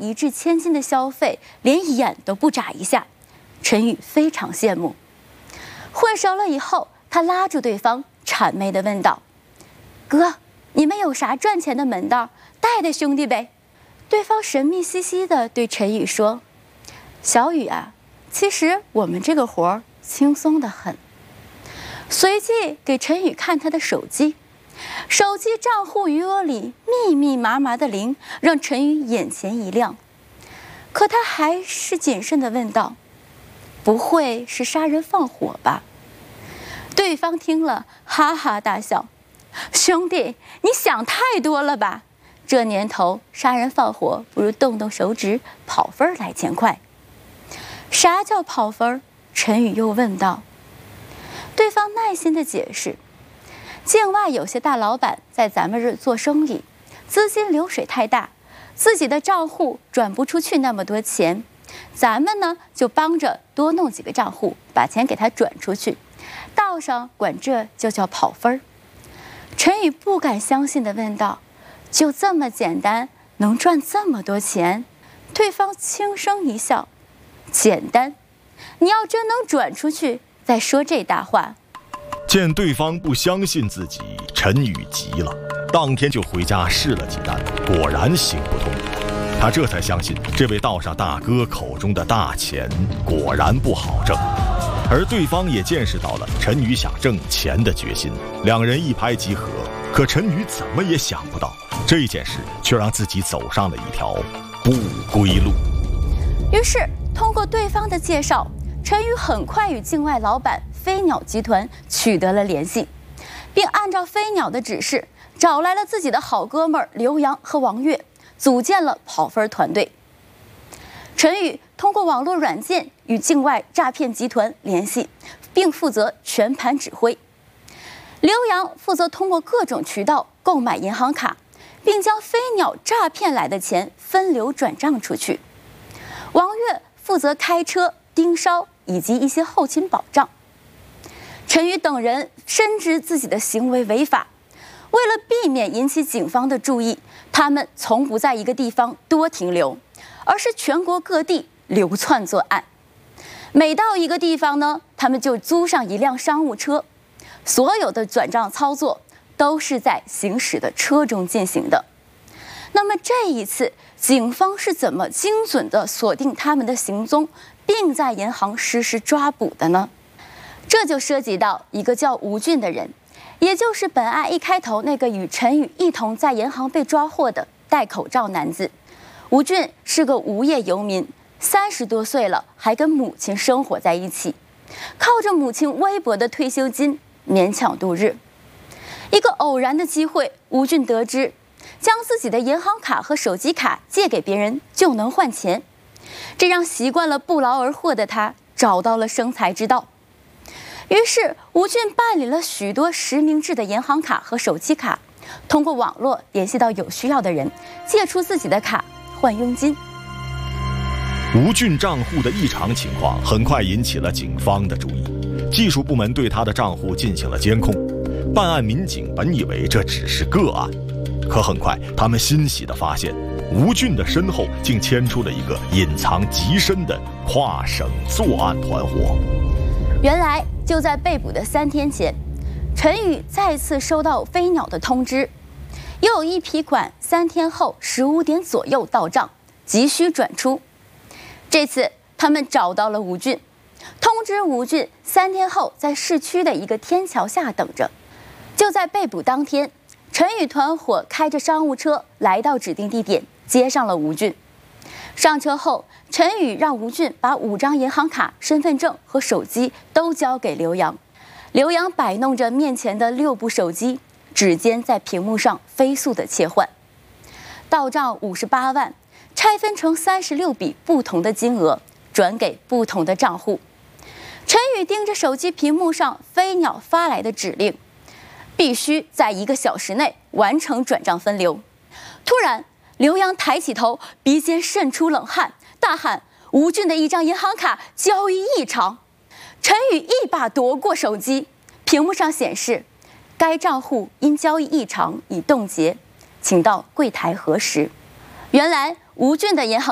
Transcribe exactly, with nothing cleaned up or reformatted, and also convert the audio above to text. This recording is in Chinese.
一掷千金的消费，连眼都不眨一下。陈宇非常羡慕。混熟了以后，他拉住对方，谄媚地问道：“哥，你们有啥赚钱的门道，带带兄弟呗？”对方神秘兮兮地对陈宇说：“小宇啊，其实我们这个活儿轻松得很。”随即给陈宇看他的手机，手机账户余额里密密麻麻的零，让陈宇眼前一亮。可他还是谨慎地问道：“不会是杀人放火吧？”对方听了哈哈大笑：“兄弟，你想太多了吧？这年头杀人放火不如动动手指跑分来钱快。”啥叫跑分？陈宇又问道。对方耐心地解释：“境外有些大老板在咱们这儿做生意，资金流水太大，自己的账户转不出去那么多钱，咱们呢就帮着多弄几个账户，把钱给他转出去。道上管这就叫跑分。”陈宇不敢相信地问道：“就这么简单，能赚这么多钱？”对方轻声一笑：“简单？你要真能转出去，再说这大话。” 见对方不相信自己，陈宇急了，当天就回家试了几单，果然行不通。他这才相信这位道上大哥口中的大钱果然不好挣，而对方也见识到了陈宇想挣钱的决心，两人一拍即合。可陈宇怎么也想不到，这件事却让自己走上了一条不归路。 于是通过对方的介绍，陈宇很快与境外老板飞鸟集团取得了联系，并按照飞鸟的指示找来了自己的好哥们儿刘洋和王悦，组建了跑分团队。陈宇通过网络软件与境外诈骗集团联系，并负责全盘指挥。刘洋负责通过各种渠道购买银行卡，并将飞鸟诈骗来的钱分流转账出去。王悦负责开车、盯梢以及一些后勤保障。陈宇等人深知自己的行为违法，为了避免引起警方的注意，他们从不在一个地方多停留，而是全国各地流窜作案。每到一个地方呢，他们就租上一辆商务车，所有的转账操作都是在行驶的车中进行的。那么这一次，警方是怎么精准地锁定他们的行踪，并在银行实施抓捕的呢？这就涉及到一个叫吴俊的人，也就是本案一开头那个与陈宇一同在银行被抓获的戴口罩男子。吴俊是个无业游民，三十多岁了，还跟母亲生活在一起，靠着母亲微薄的退休金勉强度日。一个偶然的机会，吴俊得知将自己的银行卡和手机卡借给别人就能换钱，这让习惯了不劳而获的他找到了生财之道。于是吴俊办理了许多实名制的银行卡和手机卡，通过网络联系到有需要的人，借出自己的卡换佣金。 吴俊账户的异常情况很快引起了警方的注意，技术部门对他的账户进行了监控。办案民警本以为这只是个案，可很快他们欣喜地发现，吴俊的身后竟牵出了一个隐藏极深的跨省作案团伙。 原来就在被捕的三天前，陈宇再次收到飞鸟的通知，又有一批款三天后十五点左右到账，急需转出。这次他们找到了吴俊，通知吴俊三天后在市区的一个天桥下等着。就在被捕当天，陈宇团伙开着商务车来到指定地点，接上了吴俊。上车后，陈宇让吴俊把五张银行卡、身份证和手机都交给刘洋。刘洋摆弄着面前的六部手机，指尖在屏幕上飞速地切换。到账五十八万，拆分成三十六笔不同的金额，转给不同的账户。陈宇盯着手机屏幕上飞鸟发来的指令，必须在一个小时内完成转账分流。突然，刘洋抬起头，鼻尖渗出冷汗，大喊：“吴俊的一张银行卡交易异常！”陈宇一把夺过手机，屏幕上显示：“该账户因交易异常已冻结，请到柜台核实。”原来，吴俊的银行